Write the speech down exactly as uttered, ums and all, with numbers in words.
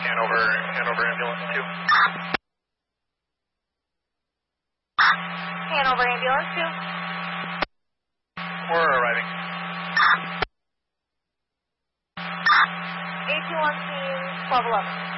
Hanover, Hanover ambulance two. Hanover ambulance two. We're arriving. eight two one team twelve eleven.